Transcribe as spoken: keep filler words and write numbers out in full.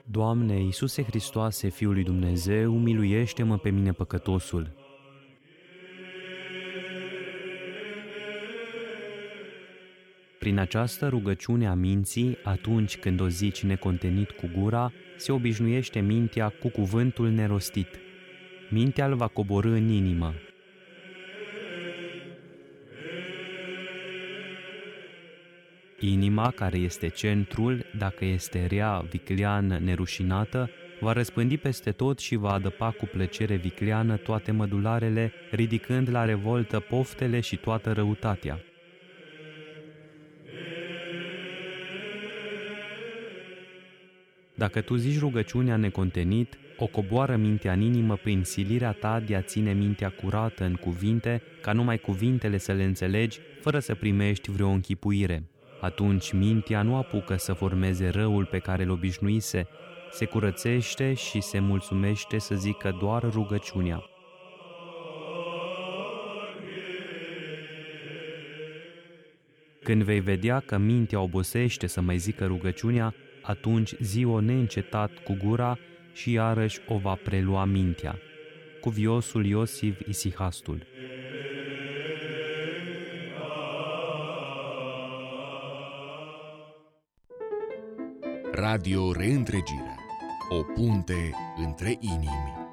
Doamne, Iisuse Hristoase, Fiul lui Dumnezeu, miluiește-mă pe mine păcătosul. Prin această rugăciune a minții, atunci când o zici necontenit cu gura, se obișnuiește mintea cu cuvântul nerostit. Mintea îl va coborî în inimă. Inima, care este centrul, dacă este rea, vicleană, nerușinată, va răspândi peste tot și va adăpa cu plăcere vicleană toate mădularele, ridicând la revoltă poftele și toată răutatea. Dacă tu zici rugăciunea necontenit, o coboară mintea în inimă prin silirea ta de a ține mintea curată în cuvinte, ca numai cuvintele să le înțelegi, fără să primești vreo închipuire. Atunci mintea nu apucă să formeze răul pe care îl obișnuise, se curățește și se mulțumește să zică doar rugăciunea. Când vei vedea că mintea obosește să mai zică rugăciunea, atunci zi-o neîncetat cu gura și iarăși o va prelua mintea. Cuviosul Iosif Isihastul. Radio Reîntregirea. O punte între inimi.